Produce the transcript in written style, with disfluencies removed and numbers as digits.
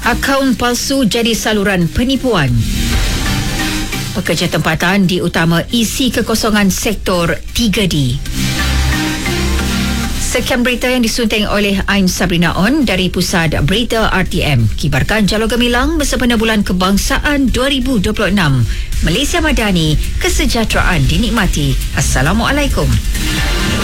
Akaun palsu jadi saluran penipuan. Pekerja tempatan diutama isi kekosongan sektor 3D. Sekian berita yang disunting oleh Ain Sabrina On dari Pusat Berita RTM. Kibarkan Jalur Gemilang bersempena Bulan Kebangsaan 2026. Malaysia Madani, kesejahteraan dinikmati. Assalamualaikum.